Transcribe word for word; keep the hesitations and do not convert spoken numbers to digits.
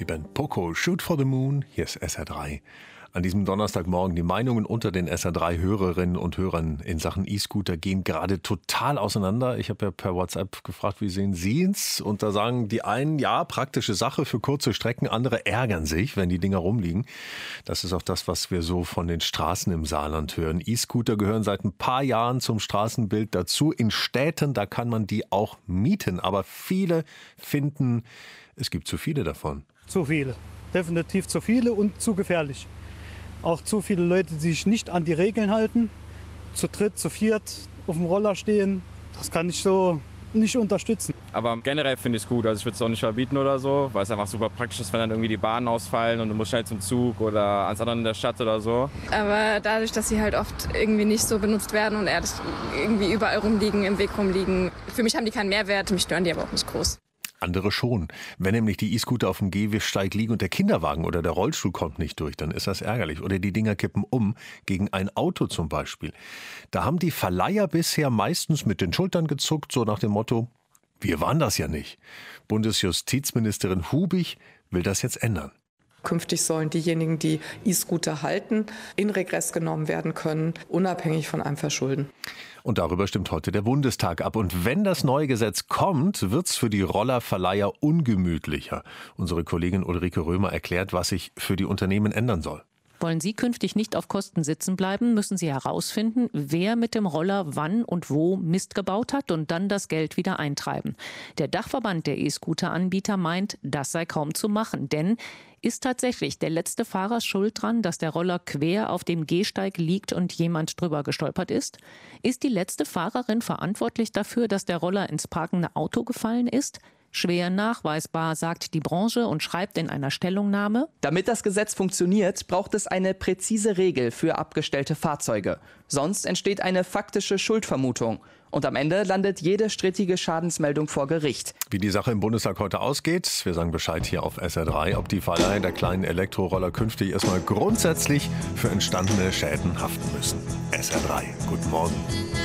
Die Band Poco, Shoot for the Moon, hier ist S R drei. An diesem Donnerstagmorgen, die Meinungen unter den S R drei Hörerinnen und Hörern in Sachen E-Scooter gehen gerade total auseinander. Ich habe ja per WhatsApp gefragt, wie sehen Sie es? Und da sagen die einen, ja, praktische Sache für kurze Strecken. Andere ärgern sich, wenn die Dinger rumliegen. Das ist auch das, was wir so von den Straßen im Saarland hören. E-Scooter gehören seit ein paar Jahren zum Straßenbild dazu. In Städten, da kann man die auch mieten. Aber viele finden, es gibt zu viele davon. Zu viele. Definitiv zu viele und zu gefährlich. Auch zu viele Leute, die sich nicht an die Regeln halten, zu dritt, zu viert auf dem Roller stehen. Das kann ich so nicht unterstützen. Aber generell finde ich es gut. Also ich würde es auch nicht verbieten oder so, weil es einfach super praktisch ist, wenn dann irgendwie die Bahnen ausfallen und du musst schnell zum Zug oder ans andere in der Stadt oder so. Aber dadurch, dass sie halt oft irgendwie nicht so benutzt werden und ehrlich irgendwie überall rumliegen, im Weg rumliegen, für mich haben die keinen Mehrwert, mich stören die aber auch nicht groß. Andere schon. Wenn nämlich die E-Scooter auf dem Gehsteig liegen und der Kinderwagen oder der Rollstuhl kommt nicht durch, dann ist das ärgerlich. Oder die Dinger kippen um, gegen ein Auto zum Beispiel. Da haben die Verleiher bisher meistens mit den Schultern gezuckt, so nach dem Motto, wir waren das ja nicht. Bundesjustizministerin Hubig will das jetzt ändern. Künftig sollen diejenigen, die E-Scooter halten, in Regress genommen werden können, unabhängig von einem Verschulden. Und darüber stimmt heute der Bundestag ab. Und wenn das neue Gesetz kommt, wird es für die Rollerverleiher ungemütlicher. Unsere Kollegin Ulrike Römer erklärt, was sich für die Unternehmen ändern soll. Wollen Sie künftig nicht auf Kosten sitzen bleiben, müssen Sie herausfinden, wer mit dem Roller wann und wo Mist gebaut hat und dann das Geld wieder eintreiben. Der Dachverband der E-Scooter-Anbieter meint, das sei kaum zu machen, denn ist tatsächlich der letzte Fahrer schuld dran, dass der Roller quer auf dem Gehsteig liegt und jemand drüber gestolpert ist? Ist die letzte Fahrerin verantwortlich dafür, dass der Roller ins parkende Auto gefallen ist? Schwer nachweisbar, sagt die Branche und schreibt in einer Stellungnahme: Damit das Gesetz funktioniert, braucht es eine präzise Regel für abgestellte Fahrzeuge. Sonst entsteht eine faktische Schuldvermutung. Und am Ende landet jede strittige Schadensmeldung vor Gericht. Wie die Sache im Bundestag heute ausgeht, wir sagen Bescheid hier auf S R drei, ob die Verleiher der kleinen Elektroroller künftig erstmal grundsätzlich für entstandene Schäden haften müssen. S R drei, guten Morgen.